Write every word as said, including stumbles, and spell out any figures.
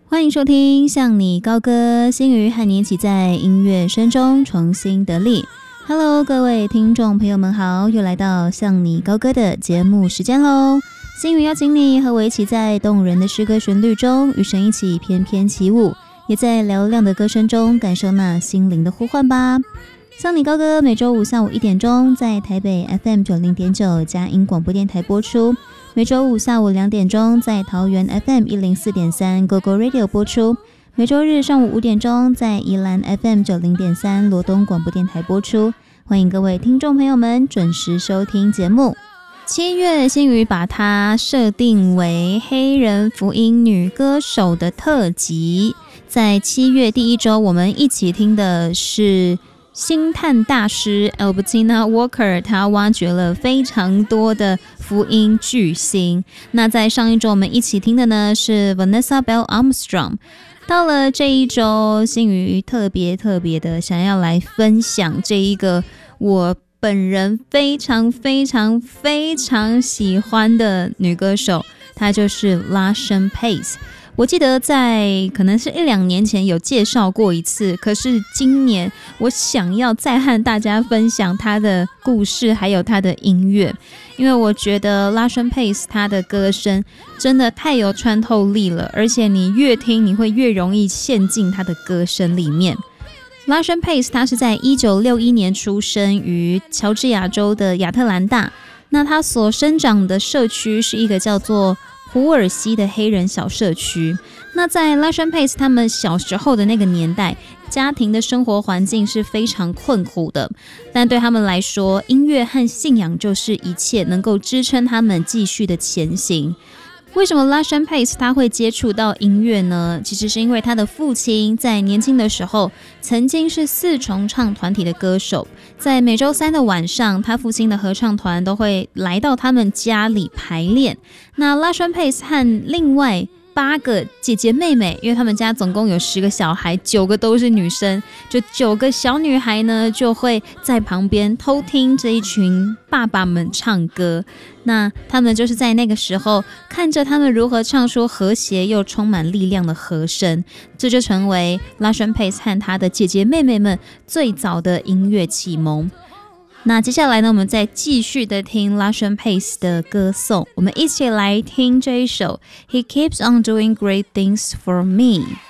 欢迎收听向你高歌，星宇和你一起在音乐声中重新得力。Hello， 各位听众朋友们好，又来到向你高歌的节目时间喽。星宇邀请你和我一起在动人的诗歌旋律中与神一起翩翩起舞，也在嘹亮的歌声中感受那心灵的呼唤吧。向你高歌每周五下午一点钟在台北 F M 九零点九 佳音广播电台播出，每周五下午两点钟在桃园 F M 一零四点三 Go Go Radio 播出，每周日上午五点钟在宜兰 F M 九零点三 罗东广播电台播出。欢迎各位听众朋友们准时收听节目。七月星宇把它设定为黑人福音女歌手的特辑，在七月第一周我们一起听的是星探大师 Albertina Walker， 他挖掘了非常多的福音巨星。那在上一周我们一起听的呢是 Vanessa Bell Armstrong。到了这一周，星宇特别特别的想要来分享这一个我本人非常非常非常喜欢的女歌手，她就是 Lashun Pace。我记得在可能是一两年前有介绍过一次，可是今年我想要再和大家分享她的故事还有她的音乐，因为我觉得 Lashun Pace 她的歌声真的太有穿透力了，而且你越听你会越容易陷进她的歌声里面。Lashun Pace 她是在一九六一年出生于乔治亚州的亚特兰大，那她所生长的社区是一个叫做普尔西的黑人小社区。那在 Lashun Pace 他们小时候的那个年代，家庭的生活环境是非常困苦的，但对他们来说，音乐和信仰就是一切能够支撑他们继续的前行。为什么 Lashun Pace 他会接触到音乐呢？其实是因为他的父亲在年轻的时候曾经是四重唱团体的歌手，在每周三的晚上，他父亲的合唱团都会来到他们家里排练。那 Lashun Pace 和另外八个姐姐妹妹，因为他们家总共有十个小孩，九个都是女生，就九个小女孩呢就会在旁边偷听这一群爸爸们唱歌。那他们就是在那个时候看着他们如何唱出和谐又充满力量的和声，这就成为 Lashun Pace 和他的姐姐妹妹们最早的音乐启蒙。那接下来呢，我们再继续的听 Lashun Pace 的歌颂，我们一起来听这一首 He Keeps on Doing Great Things for Me。